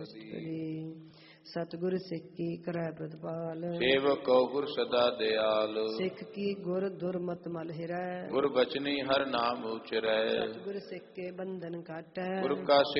ਸਤਿਗੁਰ ਸਿੱਖ ਕੀ ਕਰੈ ਪ੍ਰਤਪਾਲ, ਸੇਵਕ ਕੋ ਗੁਰ ਸਦਾ ਦਿਆਲ। ਸਿੱਖ ਕੀ ਗੁਰ ਦੁਰਮਤ ਮਲ ਹਿਰੈ, ਗੁਰ ਬਚਨੀ ਹਰ ਨਾਮ ਉਚਰੈ। ਸਤਿਗੁਰ ਸਿੱਖ ਕੇ ਬੰਧਨ ਕਾਟੈ, ਗੁਰ ਕਾ